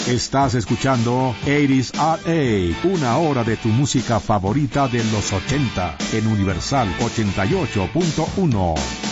Estás escuchando 80s RA, una hora de tu música favorita de los 80 en Universal 88.1.